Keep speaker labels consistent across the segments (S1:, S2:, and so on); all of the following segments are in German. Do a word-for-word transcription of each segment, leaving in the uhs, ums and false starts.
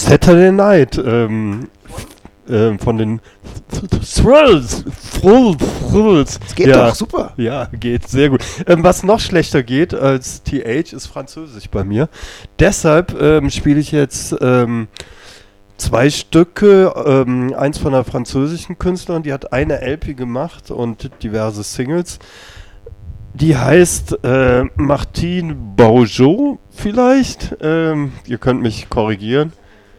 S1: Saturday Night ähm, ähm, von den Thrills. Thrills.
S2: Es geht
S1: ja,
S2: doch super.
S1: Ja, geht sehr gut. Ähm, was noch schlechter geht als T H ist Französisch bei mir. Deshalb ähm, spiele ich jetzt ähm, zwei Stücke. Ähm, eins von einer französischen Künstlerin, die hat eine L P gemacht und diverse Singles. Die heißt äh, Martine Bourgeot vielleicht. Ähm, ihr könnt mich korrigieren.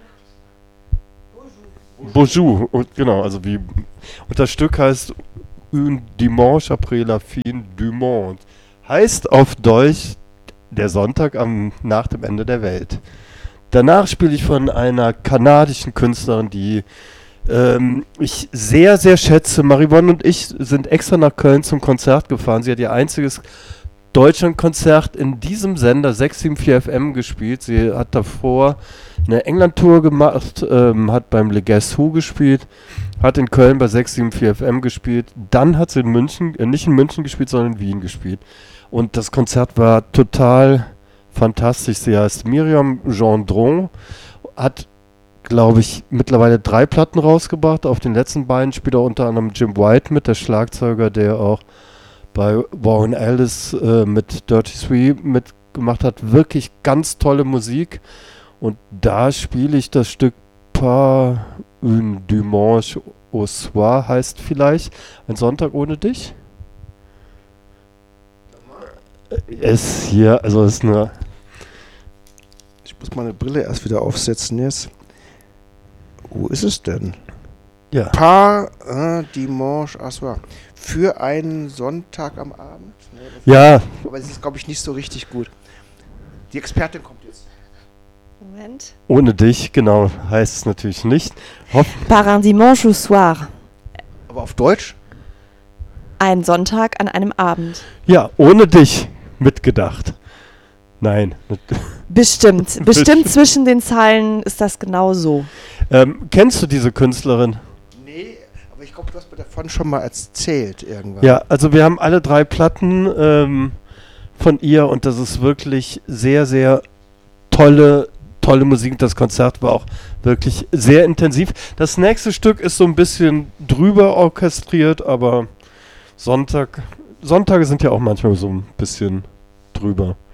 S1: Bourgeot, und genau, also wie. Und das Stück heißt Un Dimanche après la fin du monde. Heißt auf Deutsch der Sonntag am, nach dem Ende der Welt. Danach spiele ich von einer kanadischen Künstlerin, die ähm, ich sehr, sehr schätze. Marivonne und ich sind extra nach Köln zum Konzert gefahren. Sie hat ihr einziges Deutschlandkonzert in diesem Sender sechs sieben vier F M gespielt. Sie hat davor eine England-Tour gemacht, ähm, hat beim Le Guess Who gespielt, hat in Köln bei sechs sieben vier F M gespielt. Dann hat sie in München, äh, nicht in München gespielt, sondern in Wien gespielt. Und das Konzert war total fantastisch. Sie heißt Myriam Gendron, hat, glaube ich, mittlerweile drei Platten rausgebracht. Auf den letzten beiden spielt auch unter anderem Jim White mit, der Schlagzeuger, der auch bei Warren Ellis äh, mit Dirty Sweet mitgemacht hat. Wirklich ganz tolle Musik. Und da spiele ich das Stück Pas un dimanche au soir, heißt vielleicht Ein Sonntag ohne dich. Es hier, also es ist eine...
S2: Ich muss meine Brille erst wieder aufsetzen jetzt. Wo ist es denn?
S1: Ja.
S2: Pas un dimanche au soir. Für einen Sonntag am Abend? Nee,
S1: Ja.
S2: aber es ist, glaube ich, nicht so richtig gut. Die Expertin kommt jetzt.
S3: Moment.
S1: Ohne dich, genau, heißt es natürlich nicht. Hoff
S3: Par un dimanche au soir.
S2: Aber auf Deutsch?
S3: Ein Sonntag an einem Abend.
S1: ja, ohne dich mitgedacht. Nein.
S3: Bestimmt. Bestimmt zwischen den Zeilen ist das genau so.
S1: ähm, kennst du diese Künstlerin?
S2: Nee, aber ich glaube, du hast mir davon schon mal erzählt irgendwann.
S1: Ja, also wir haben alle drei Platten ähm, von ihr und das ist wirklich sehr, sehr tolle, tolle Musik. Das Konzert war auch wirklich sehr intensiv. Das nächste Stück ist so ein bisschen drüber orchestriert, aber Sonntag, Sonntage sind ja auch manchmal so ein bisschen drüber.